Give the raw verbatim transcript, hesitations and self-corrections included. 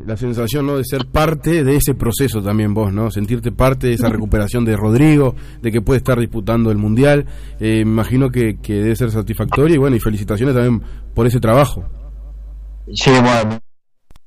La sensación, ¿no?, de ser parte de ese proceso también vos, ¿no? Sentirte parte de esa recuperación de Rodrigo, de que puede estar disputando el Mundial. Eh, me imagino que, que debe ser satisfactorio y bueno, y felicitaciones también por ese trabajo. Sí, bueno,